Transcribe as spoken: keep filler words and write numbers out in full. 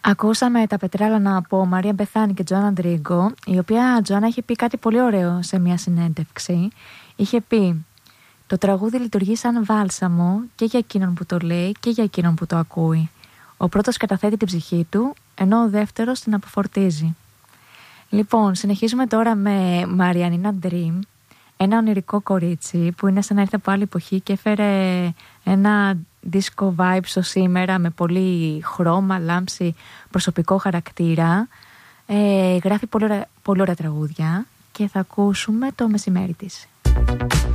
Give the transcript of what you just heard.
Ακούσαμε τα πετράλανα από Μαρία Μπεθάνη και Τζοάννα Ντρίγκο, η οποία Τζοάννα είχε πει κάτι πολύ ωραίο σε μια συνέντευξη. Είχε πει: το τραγούδι λειτουργεί σαν βάλσαμο και για εκείνον που το λέει και για εκείνον που το ακούει. Ο πρώτος καταθέτει την ψυχή του, ενώ ο δεύτερος την αποφορτίζει. Λοιπόν, συνεχίζουμε τώρα με Μαριανίνα Dream, ένα ονειρικό κορίτσι που είναι σαν να ήρθε από άλλη εποχή και έφερε ένα disco vibe στο σήμερα με πολύ χρώμα, λάμψη, προσωπικό χαρακτήρα. Ε, γράφει πολύ ωραία, πολύ ωραία τραγούδια και θα ακούσουμε το μεσημέρι της.